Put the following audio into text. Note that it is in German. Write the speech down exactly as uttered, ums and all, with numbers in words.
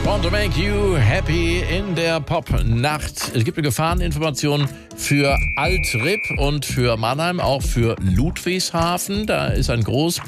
Want to make you happy in der Pop-Nacht. Es gibt eine Gefahreninformation für Altrip und für Mannheim, auch für Ludwigshafen. Da ist ein groß